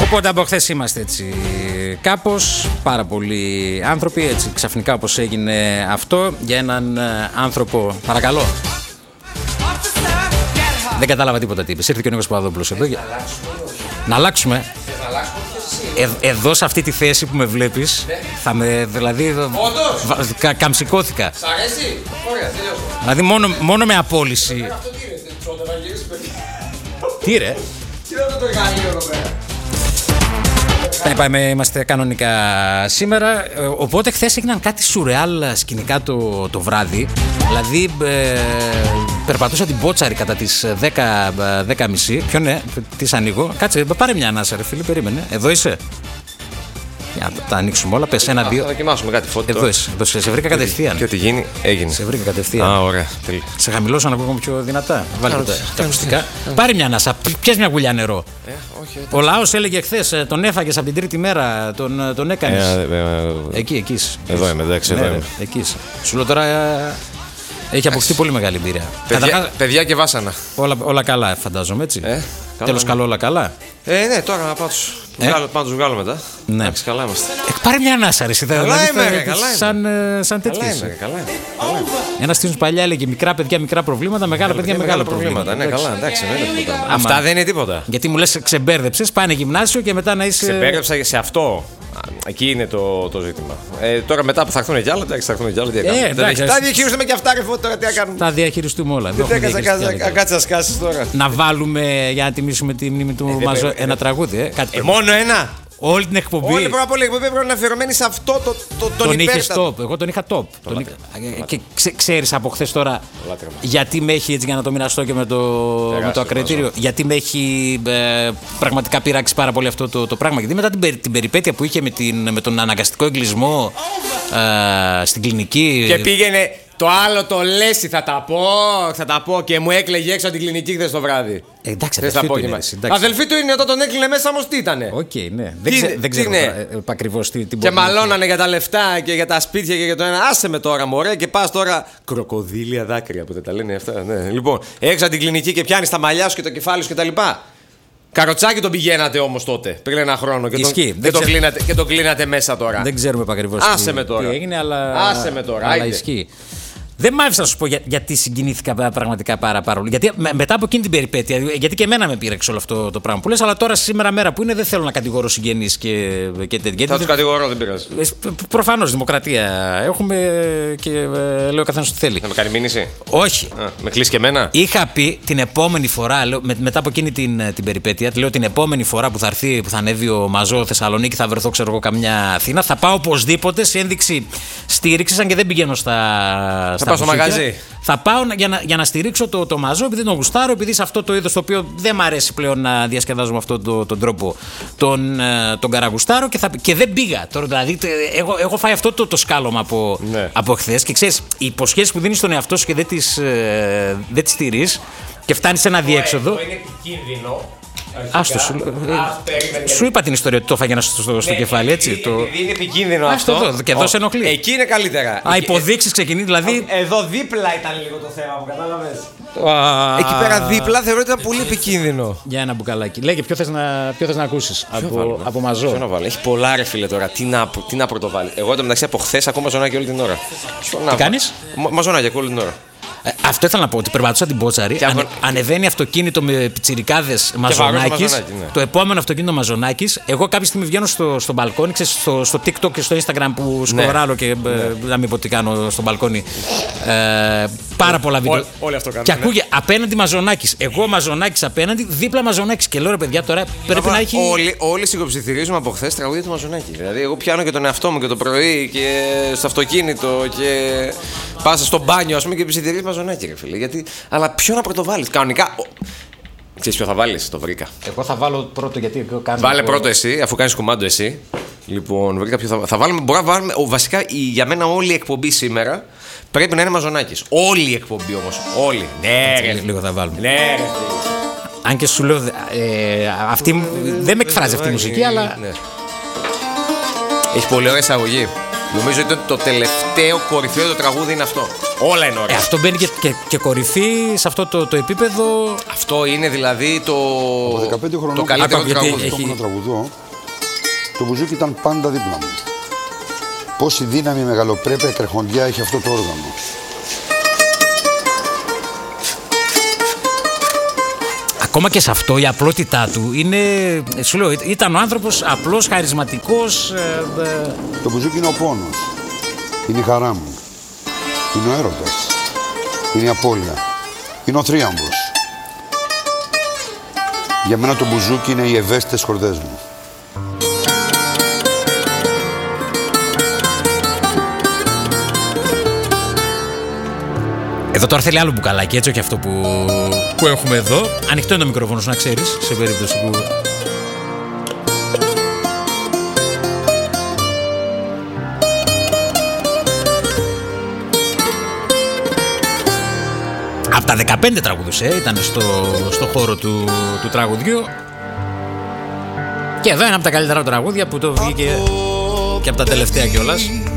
Οπότε από χθες είμαστε έτσι κάπως, πάρα πολλοί άνθρωποι, έτσι ξαφνικά όπως έγινε αυτό για έναν άνθρωπο. Παρακαλώ. Δεν κατάλαβα τίποτα τι είπες. Ήρθε και ο Νίκος Παπαδόπουλος εδώ. Να αλλάξουμε. Εδώ σε αυτή τη θέση που με βλέπεις, θα με, δηλαδή, καμψικώθηκα. Σ' αρέσει? Ωραία, τελειώσαμε. Δηλαδή μόνο με απόλυση. Αυτό τι είναι, τσόντα Ευαγγελής, παιδί. Τι ρε? Τι είναι αυτό το εργαλείο εδώ πέρα? Είμαστε κανονικά σήμερα. Οπότε χθες έγιναν κάτι σουρεάλ σκηνικά το βράδυ. Δηλαδή περπατούσα την Μπότσαρη κατά τις 10:30. Ποιο ναι, τις ανοίγω. Κάτσε, πάρε μια ανάσα ρε φίλε, περίμενε. Εδώ είσαι. Για να τα ανοίξουμε όλα, πες 1-2. Θα δοκιμάσουμε κάτι φώτη. Εδώ είσαι, σε βρήκα κατευθείαν. Και ό,τι γίνει, έγινε. Σε βρήκα κατευθείαν. Α, ωραία. Τέλεια. Σε χαμηλώσω να βγω πιο δυνατά. Βάλε τα ακουστικά. Πάρε μια ανάσα, πιες μια γουλιά νερό. Όχι, Ο λαός έλεγε χθες, τον έφαγες από την τρίτη μέρα, τον έκανες. Εκεί. Εδώ είμαι, εντάξει, εδώ είμαι. Εκεί. Σου λέω τώρα, έχει αποκτήσει πολύ μεγάλη εμπειρία. Παιδιά και βάσανα. Όλα καλά, φαντάζομαι, έτσι. Τέλος καλό, όλα καλά. Ναι, τώρα να πάω τους βγάλω μετά. Ναι. Εντάξει, καλά είμαστε. Πάρε μια ανάσα, ρε. Καλά είμαι. Σαν τέτοιες. Καλά. Ένας τύπος παλιά έλεγε μικρά παιδιά, μικρά προβλήματα, μεγάλα παιδιά, μεγάλα προβλήματα. Ναι, καλά, εντάξει, δεν είναι τίποτα. Αυτά δεν είναι τίποτα. Γιατί μου λες ξεμπέρδεψες, πάνε γυμνάσιο και μετά να είσαι. Ξεμπέρδεψα σε αυτό. Εκεί είναι το ζήτημα. Τώρα μετά που θα έρθουν κι άλλα, εντάξει, θα έρθουν κι άλλα. Τι τα διαχειριστούμε και αυτά, ρε φώτη, τώρα τι να κάνουμε. Τα διαχειριστούμε όλα. Κάτσε να σκάσεις τώρα. Να βάλουμε για να τιμήσουμε τη μνήμη του Μαζό ένα τραγούδι. Μόνο ένα. Όλη την εκπομπή. Όλη την εκπομπή πρέπει να είναι αφιερωμένη σε αυτό τον υπέρτατο. Εγώ τον είχα top. Και ξέρεις από χθες τώρα γιατί με έχει, έτσι για να το μοιραστώ και με το ακροατήριο, γιατί με έχει πραγματικά πειράξει πάρα πολύ αυτό το πράγμα. Γιατί μετά την περιπέτεια που είχε με τον αναγκαστικό εγκλισμό στην κλινική. Και πήγαινε. Το άλλο το Λέση θα τα πω και μου έκλαιγε έξω από την κλινική χθες το βράδυ. Εντάξει, αδελφή του είναι όταν τον έκλεινε μέσα, όμως τι ήτανε. Οκ, ναι. Δεν ξέρω ακριβώς τι μπορεί. Και μαλώνανε για τα λεφτά και για τα σπίτια και για το ένα. Άσε με τώρα, μωρέ, και πας τώρα. Κροκοδίλια δάκρυα που δεν τα λένε αυτά. Ναι. Λοιπόν, έξω από την κλινική και πιάνεις τα μαλλιά σου και το κεφάλι σου κτλ. Καροτσάκι τον πηγαίνατε όμως τότε, πριν ένα χρόνο. Και τον κλείνατε μέσα τώρα. Δεν ξέρουμε ακριβώς τι έγινε, αλλά. Άσε με τώρα. Αλλά ισχύει. Δεν μ' άφησα να σου πω γιατί συγκινήθηκα πραγματικά πάρα πολύ. Γιατί μετά από εκείνη την περιπέτεια, γιατί και εμένα με πήρεξε όλο αυτό το πράγμα που λες, αλλά τώρα σήμερα μέρα που είναι δεν θέλω να κατηγορώ συγγενείς και τέτοια. Θα τους κατηγορώ, δεν πειράζει. Προφανώς, δημοκρατία έχουμε και λέω καθένας τι θέλει. Θα με κάνει μήνυση? Όχι. Με κλείσει και εμένα. Είχα πει την επόμενη φορά, μετά από εκείνη την περιπέτεια, λέω την επόμενη φορά που θα έρθει, που θα ανέβει ο Μαζό Θεσσαλονίκη, θα βρεθώ, ξέρω εγώ, καμιά Αθήνα, θα πάω οπωσδήποτε σε ένδειξη στήριξη, αν και δεν πηγαίνω στα πάω στο μαγαζί. Θα πάω για να στηρίξω το Μαζό, επειδή τον γουστάρω, επειδή σε αυτό το είδος το οποίο δεν μ' αρέσει πλέον να διασκεδάζω με αυτόν τον τρόπο τον καραγουστάρω και δεν πήγα. Τώρα, δηλαδή, έχω φάει αυτό το σκάλωμα από χθες και ξέρεις, οι υποσχέσεις που δίνεις στον εαυτό σου και δεν τις στηρείς και φτάνεις σε ένα διέξοδο. Αυτό είναι επικίνδυνο. Άστο, σου είπα την ιστορία ότι το έφαγε στο κεφάλι, έτσι. Επειδή είναι επικίνδυνο αυτό. Και εδώ σε ενοχλεί. Εκεί είναι καλύτερα. Υποδείξεις ξεκινεί, δηλαδή. Εδώ δίπλα ήταν λίγο το θέμα μου, κατάλαβες. Εκεί πέρα δίπλα θεωρώ ότι ήταν πολύ επικίνδυνο. Για ένα μπουκαλάκι. Λέγε, ποιο θες να ακούσεις από Μαζό. Ποιο να βάλω. Έχει πολλά ρε φίλε τώρα. Τι να πρωτοβάλει. Εγώ εντωμεταξύ από χθες ακόμα μαζονάκι όλη την ώρα. Τι κάνεις? Μαζονάκι όλη την ώρα. Αυτό ήθελα να πω, ότι περπατούσα την Μπότσαρη, ανεβαίνει αυτοκίνητο με πιτσιρικάδες Μαζονάκης, ναι. Το επόμενο αυτοκίνητο Μαζονάκης. Εγώ κάποια στιγμή βγαίνω στο μπαλκόνι, ξέρεις, στο TikTok και στο Instagram που σκοράρω και να μην πω τι κάνω στο μπαλκόνι. Πάρα πολλά βίντεο. Όλοι αυτό κάνουν. Και ακούγε απέναντι Μαζονάκης. Εγώ Μαζονάκης απέναντι, δίπλα Μαζονάκης. Και λέω ρε παιδιά, τώρα πρέπει να έχει. Όλοι σιγοψιθυρίζουμε από χθες τραγούδια του Μαζονάκη. Δηλαδή, εγώ πιάνω και τον εαυτό μου και το πρωί και στο αυτοκίνητο και πάσα στο μπάνιο, ας πούμε, και ψιθυρίζει Μαζονάκη, ρε φίλε. Αλλά ποιο να πρωτοβάλεις. Κανονικά. Ξέρεις ποιο θα βάλεις, το βρήκα. Εγώ θα βάλω πρώτο γιατί κάνω. Βάλε πρώτο εσύ, αφού κάνεις κουμάντο εσύ. Λοιπόν, βρήκα ποιο θα βάλουμε. Μπορούμε να βάλουμε. Βασικά για μένα όλη η εκπομπή σήμερα πρέπει να είναι Μαζονάκης. Όλη η εκπομπή όμως. Όλη. Ναι, λίγο θα βάλουμε. Ναι, ρε. Αν και σου λέω. Δεν με εκφράζει αυτή η μουσική, αλλά. Ναι. Έχει πολύ ωραία εισαγωγή. Νομίζω ότι το τελευταίο κορυφαίο το τραγούδι είναι αυτό. Όλα είναι ωραία. Αυτό μπαίνει και κορυφή σε αυτό το επίπεδο. Αυτό είναι δηλαδή το. Από 15 χρονών το καλύτερο γιατί τραγούδι. έχει- να τραγουδώ, το μπουζούκι ήταν πάντα δίπλα μου. Πόση δύναμη, μεγαλοπρέπεια και αρχοντιά έχει αυτό το όργανο. Ακόμα και σε αυτό η απλότητά του είναι. Σου λέω, ήταν ο άνθρωπος απλός, χαρισματικός. Το μπουζούκι είναι ο πόνος. Είναι η χαρά μου. Είναι ο έρωτας. Είναι η απώλεια. Είναι ο θρίαμβος. Για μένα το μπουζούκι είναι οι ευαίσθητες χορδές μου. Εδώ τώρα θέλει άλλο μπουκαλάκι, έτσι, όχι αυτό που έχουμε εδώ. Ανοιχτό είναι το μικρόφωνο, να ξέρεις, σε περίπτωση που. Από τα 15 τραγουδούσε, ήταν στο χώρο του τραγουδιού. Και εδώ είναι από τα καλύτερα τραγούδια που το βγήκε και από τα τελευταία κιόλας.